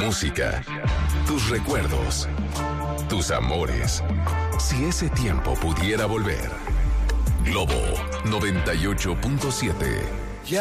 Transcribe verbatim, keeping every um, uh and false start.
música, tus recuerdos, tus amores. Si ese tiempo pudiera volver. Globo noventa y ocho punto siete.